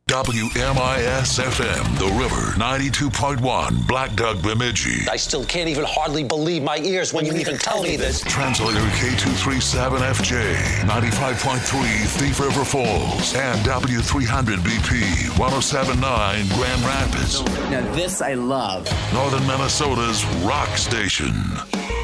WMIS-FM, The River, 92.1, Black Duck, Bemidji. I still can't even hardly believe my ears when you even tell me this. Translator K237FJ, 95.3, Thief River Falls, and W300BP, 107.9, Grand Rapids. Now this I love. Northern Minnesota's rock station.